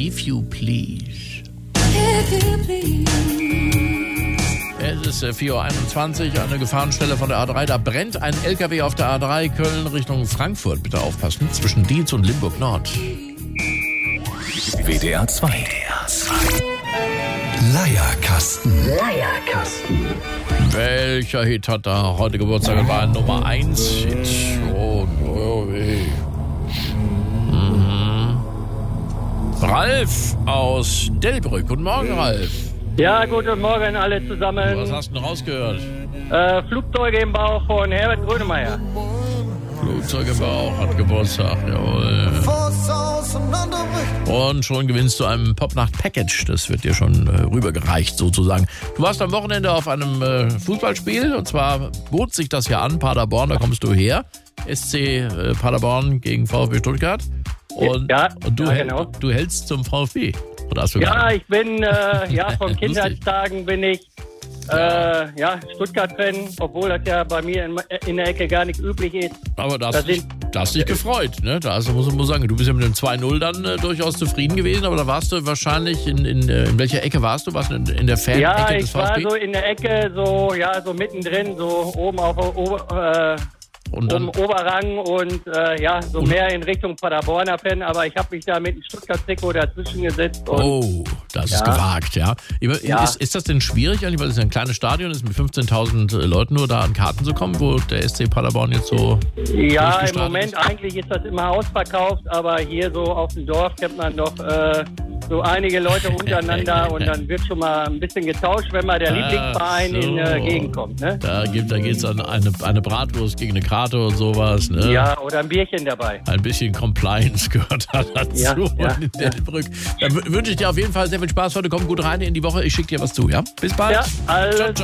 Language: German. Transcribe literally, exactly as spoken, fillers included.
If You Please. Es ist vier Uhr einundzwanzig, eine Gefahrenstelle von der A drei. Da brennt ein L K W auf der A drei Köln Richtung Frankfurt. Bitte aufpassen, zwischen Dietz und Limburg Nord. W D R zwei. Leierkasten. Leierkasten. Welcher Hit hat da heute Geburtstag? Das war ein Nummer eins Hit. Oh, oh, weh. Mhm. Ralf aus Delbrück. Guten Morgen, Ralf. Ja, guten Morgen alle zusammen. Was hast du denn rausgehört? Äh, Flugzeuge im Bauch von Herbert Grönemeyer. Flugzeug im Bauch hat Geburtstag, jawohl. Und schon gewinnst du ein Popnacht-Package. Das wird dir schon äh, rübergereicht, sozusagen. Du warst am Wochenende auf einem äh, Fußballspiel. Und zwar bot sich das ja an, Paderborn, da kommst du her. S C äh, Paderborn gegen VfB Stuttgart. Und, ja, und du, ja, hält, genau. du hältst zum VfB. Oder hast du Ja, gar ich bin, äh, ja, von Kindheitstagen bin ich, äh, ja, Stuttgart-Fan, obwohl das ja bei mir in, in der Ecke gar nicht üblich ist. Aber da Da hast, dich, sind- da hast dich gefreut, ne? Da hast, muss man sagen, du bist ja mit dem zwei null dann äh, durchaus zufrieden gewesen, aber da warst du wahrscheinlich, in, in, äh, in welcher Ecke warst du? Warst du in, in der Fan-Ecke Ja, des ich war VfB? so in der Ecke, so, ja, so mittendrin, so oben auf der Ober, äh, Und dann, um Oberrang und äh, ja, so mehr in Richtung Paderborner Fan, aber ich habe mich da mit dem Stuttgart-Trikot dazwischen gesetzt. Und oh, das ist Ja. gewagt, ja. Immer- Ja. Ist, ist das denn schwierig eigentlich, weil es ja ein kleines Stadion ist, mit fünfzehntausend Leuten nur da an Karten zu kommen, wo der S C Paderborn jetzt so Ja, im durchgestartet Moment ist? eigentlich ist das immer ausverkauft, aber hier so auf dem Dorf kennt man doch äh, so einige Leute untereinander und dann wird schon mal ein bisschen getauscht, wenn mal der Ach Lieblingsverein so. in äh, Gegend kommt. Ne? Da gibt da geht's an eine, eine Bratwurst gegen eine Karte und sowas, ne? Ja, oder ein Bierchen dabei. Ein bisschen Compliance gehört da dazu. Ja, ja, in Delbrück. Dann w- wünsche ich dir auf jeden Fall sehr viel Spaß heute. Komm gut rein in die Woche. Ich schicke dir was zu, ja? Bis bald. Ja, alles Ciao, ciao.